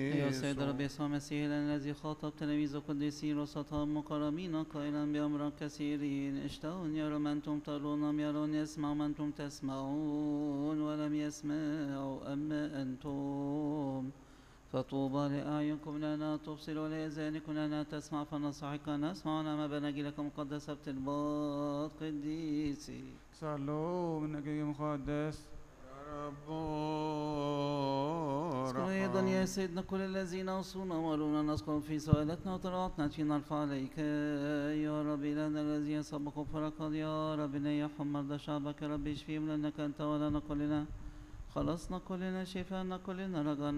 أيها السيد ربي يسوع المسيح الذي خاطب تلاميذ القديسين وسطهم مكرمين قائلا بأمر كثيرين اشتهوا أن يروا ما أنتم ترون لم يرون يسمعوا ما أنتم تسمعون ولم يسمعوا أما أنتم فطوبى لأعينكم لأنها تبصر ولآذانكم لأنها تسمع فنصحك نسمع ونعم بنجيلكم مقدسة بتلبات قديسي. صلوا من أجل مقدس رب اذكروا أيضا يا سيدنا كل الذين أوصونا وأمرونا نذكر في سؤالاتنا وطلعاتنا في نرفع عليك يا رب إلهنا الذي يسبق فرقد يا رب نيحهم مرضى شعبك يا رب اشفيهم لأنك أنت ولنا كلنا خلصنا كلنا شفانا كلنا رجعنا